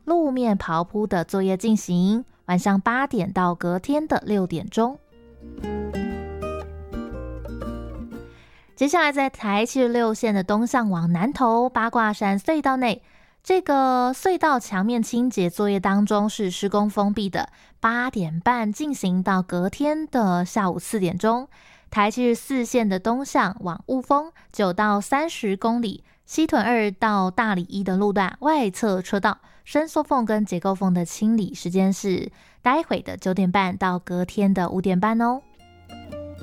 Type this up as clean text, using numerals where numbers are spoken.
路面刨铺的作业进行，晚上8点到隔天的6点钟。接下来在台76线的东向往南投八卦山隧道内，这个隧道墙面清洁作业当中是施工封闭的，8点半进行到隔天的下午4点钟。台74线的东向往雾峰9到30公里，西屯2到大里1的路段外侧车道伸缩缝跟结构缝的清理时间是待会的9点半到隔天的5点半哦。